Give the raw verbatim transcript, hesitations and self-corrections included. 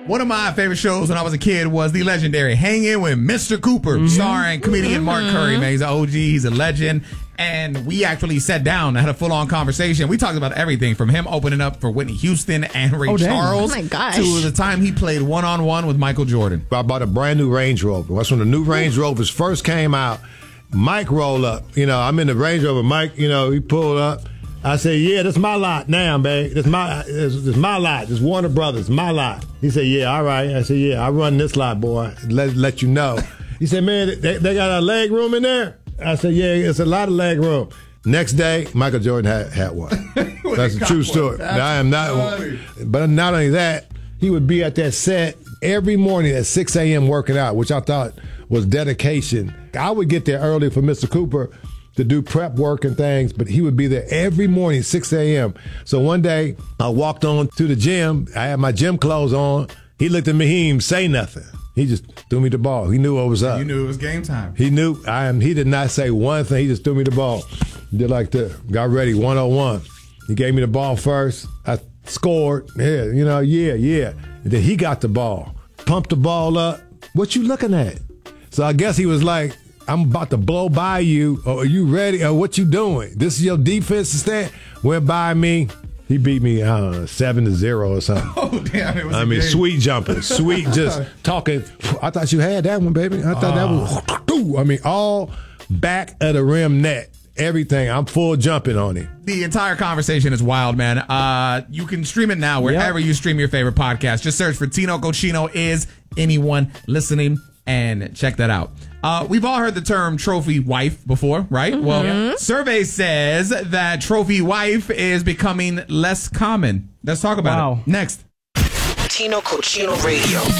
One of my favorite shows when I was a kid was the legendary Hanging with Mister Cooper, mm-hmm. starring comedian Mark Curry. Man, he's an O G, he's a legend. And we actually sat down and had a full-on conversation. We talked about everything from him opening up for Whitney Houston and Ray oh, Charles oh my gosh. to the time he played one-on-one with Michael Jordan. I bought a brand new Range Rover. That's when the new Range Rovers first came out. Mike rolled up. You know, I'm in the Range Rover. Mike, you know, he pulled up. I said, yeah, this my lot now, babe. This my this, this my lot. This Warner Brothers, my lot. He said, yeah, all right. I said, yeah, I run this lot, boy. Let let you know. He said, man, they, they got a leg room in there? I said, yeah, it's a lot of leg room. Next day, Michael Jordan had, had one. That's a true story. I am not, funny. But not only that, he would be at that set every morning at six a.m. working out, which I thought was dedication. I would get there early for Mister Cooper to do prep work and things, but he would be there every morning, six a.m. So one day, I walked on to the gym. I had my gym clothes on. He looked at me. He didn't say nothing. He just threw me the ball. He knew what was up. You knew it was game time. He knew. I am. He did not say one thing. He just threw me the ball. Did like this. Got ready, one oh one. He gave me the ball first. I scored. Yeah, you know, yeah, yeah. And then he got the ball. Pumped the ball up. What you looking at? So I guess he was like, I'm about to blow by you. Or are you ready? Or what you doing? This is your defense stand. Went by me. He beat me uh, seven to zero or something. Oh damn! It was I a mean, game. Sweet jumping, sweet just talking. I thought you had that one, baby. I thought uh. that was. I mean, all back of the rim net. Everything. I'm full jumping on it. The entire conversation is wild, man. Uh, you can stream it now wherever yep. you stream your favorite podcast. Just search for Tino Cochino Is Anyone Listening and check that out. Uh, we've all heard the term trophy wife before, right? Mm-hmm. Well, survey says that trophy wife is becoming less common. Let's talk about wow. it next. Tino Cochino Radio.